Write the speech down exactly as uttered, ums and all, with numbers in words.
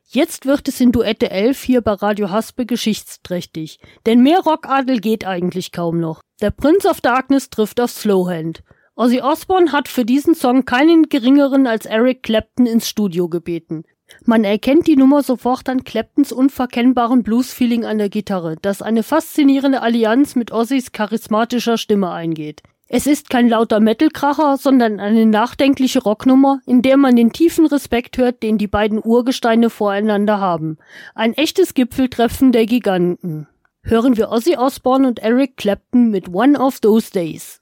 Jetzt wird es in Duette elf hier bei Radio Haspe geschichtsträchtig, denn mehr Rockadel geht eigentlich kaum noch. Der Prince of Darkness trifft auf Slowhand. Ozzy Osbourne hat für diesen Song keinen geringeren als Eric Clapton ins Studio gebeten. Man erkennt die Nummer sofort an Claptons unverkennbaren Blues-Feeling an der Gitarre, das eine faszinierende Allianz mit Ozzys charismatischer Stimme eingeht. Es ist kein lauter Metal-Kracher, sondern eine nachdenkliche Rocknummer, in der man den tiefen Respekt hört, den die beiden Urgesteine voreinander haben. Ein echtes Gipfeltreffen der Giganten. Hören wir Ozzy Osbourne und Eric Clapton mit One of Those Days.